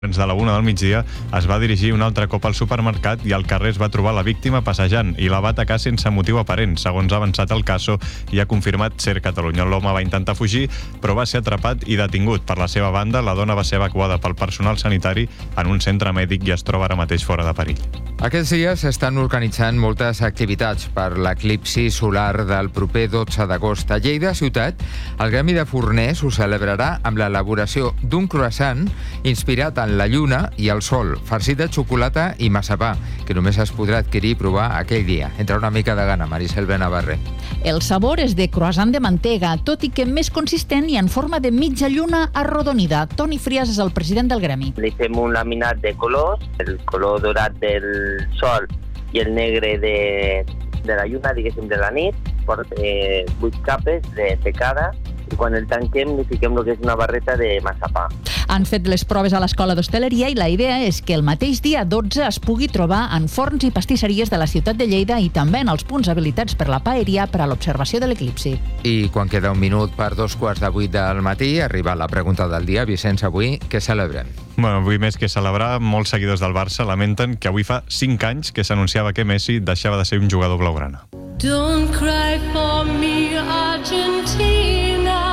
de la 1 del migdia es va dirigir un altre cop al supermercat i al carrer es va trobar la víctima passejant i la va atacar sense motiu aparent. Segons ha avançat el caso i ha confirmat Ser Catalunya. L'home va intentar fugir, però va ser atrapat i detingut. Per la seva banda, la dona va ser evacuada pel personal sanitari en un centre mèdic i es troba ara mateix fora de perill. Aquests dies s'estan organitzant moltes activitats per l'eclipsi solar del proper 12 d'agost. A Lleida ciutat, el Gremi de Forners ho celebrarà amb l'elaboració d'un croissant inspirat en la lluna i el sol, farcit de xocolata i massapà, que només es podrà adquirir i provar aquell dia. Entra una mica de gana, Maricel Benavarre. El sabor és de croissant de mantega, tot i que més consistent i en forma de mitja lluna arrodonida. Toni Frias és el president del gremi. Li fem un laminat de colors, el color dorat del sol i el negre de la lluna, diguéssim, de la nit, per 8 capes de cada, i quan el tanquem li fiquem el que és una barreta de massapà. Han fet les proves a l'Escola d'Hostaleria i la idea és que el mateix dia 12 es pugui trobar en forns i pastisseries de la ciutat de Lleida i també en els punts habilitats per la paeria per a l'observació de l'eclipsi. I quan queda un minut per 2:15 del matí, arriba la pregunta del dia. Vicenç, avui què celebrem? Bueno, avui més que celebrar, molts seguidors del Barça lamenten que avui fa 5 anys que s'anunciava que Messi deixava de ser un jugador blaugrana. Don't cry for me, Argentina.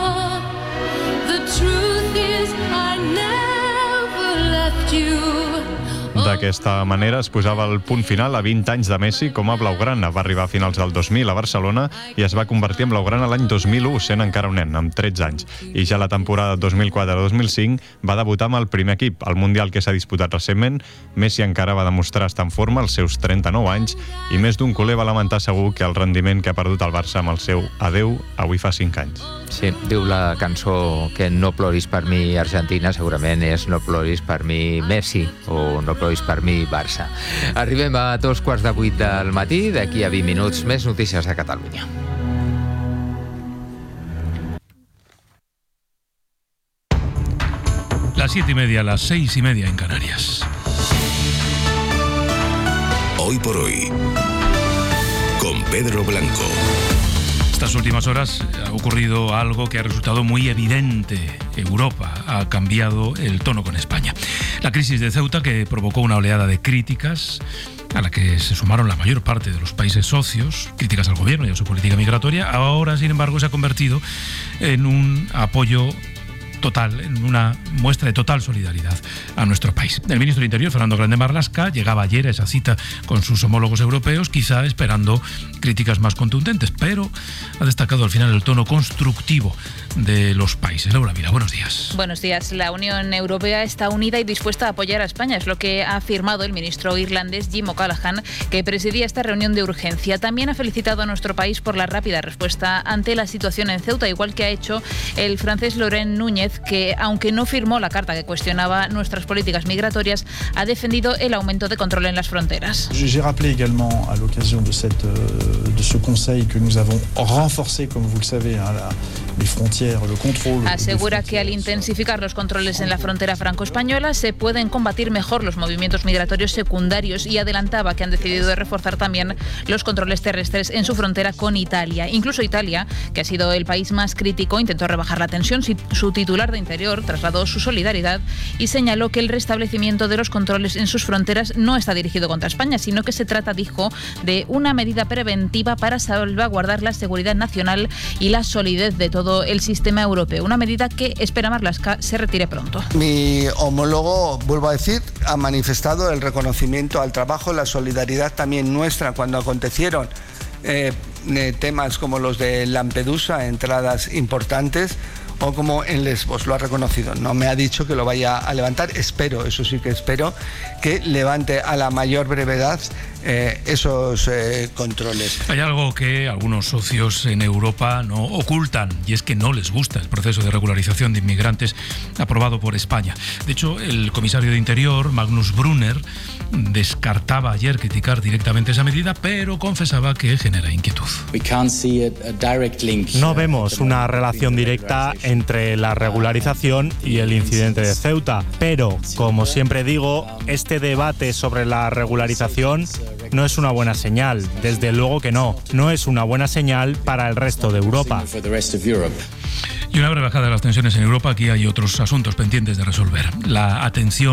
The truth is I never left you. D'aquesta manera es posava el punt final a 20 anys de Messi com a blaugrana. Va arribar a finals del 2000 a Barcelona i es va convertir en blaugrana l'any 2001, sent encara un nen, amb 13 anys. I ja la temporada 2004-2005 va debutar amb el primer equip. Al Mundial que s'ha disputat recentment, Messi encara va demostrar estar en forma als seus 39 anys i més d'un culer va lamentar segur que el rendiment que ha perdut el Barça amb el seu adeu avui fa 5 anys. Sí, diu la cançó que no ploris per mi Argentina, segurament és no ploris per mi Messi o no ploris per mi Barça. Arribem a 7:15 del matí, d'aquí a 20 minuts més notícies de Catalunya. Las 7:30, las 6:30 en Canarias. Hoy por hoy, con Pedro Blanco. Estas últimas horas ha ocurrido algo que ha resultado muy evidente. Europa ha cambiado el tono con España. La crisis de Ceuta, que provocó una oleada de críticas, a la que se sumaron la mayor parte de los países socios, críticas al gobierno y a su política migratoria, ahora, sin embargo, se ha convertido en un apoyo total, en una muestra de total solidaridad a nuestro país. El ministro de Interior, Fernando Grande Marlaska, llegaba ayer a esa cita con sus homólogos europeos, quizá esperando críticas más contundentes, pero ha destacado al final el tono constructivo de los países. Laura Vila, buenos días. Buenos días. La Unión Europea está unida y dispuesta a apoyar a España, es lo que ha afirmado el ministro irlandés Jim O'Callaghan, que presidía esta reunión de urgencia. También ha felicitado a nuestro país por la rápida respuesta ante la situación en Ceuta, igual que ha hecho el francés Laurent Núñez, que, aunque no firmó la carta que cuestionaba nuestras políticas migratorias, ha defendido el aumento de control en las fronteras. J'ai rappelé également à l'occasion de ce conseil que nous avons renforcé, comme vous le savez, les frontières, le contrôle. Asegura que al intensificar los controles en la frontera franco-española se pueden combatir mejor los movimientos migratorios secundarios y adelantaba que han decidido reforzar también los controles terrestres en su frontera con Italia. Incluso Italia, que ha sido el país más crítico, intentó rebajar la tensión. Su titular de Interior trasladó su solidaridad y señaló que el restablecimiento de los controles en sus fronteras no está dirigido contra España, sino que se trata, dijo, de una medida preventiva para salvaguardar la seguridad nacional y la solidez de todo el sistema europeo. Una medida que espera Marlaska se retire pronto. Mi homólogo, vuelvo a decir, ha manifestado el reconocimiento al trabajo, la solidaridad también nuestra cuando acontecieron temas como los de Lampedusa, entradas importantes, o como en Lesbos, lo ha reconocido. No me ha dicho que lo vaya a levantar, espero, eso sí que espero, que levante a la mayor brevedad esos controles. Hay algo que algunos socios en Europa no ocultan, y es que no les gusta el proceso de regularización de inmigrantes aprobado por España. De hecho, el comisario de Interior, Magnus Brunner, descartaba ayer criticar directamente esa medida, pero confesaba que genera inquietud. No vemos una relación directa entre la regularización y el incidente de Ceuta, pero, como siempre digo, este debate sobre la regularización no es una buena señal, desde luego que no es una buena señal para el resto de Europa. Y una breve bajada de las tensiones en Europa, aquí hay otros asuntos pendientes de resolver. La atención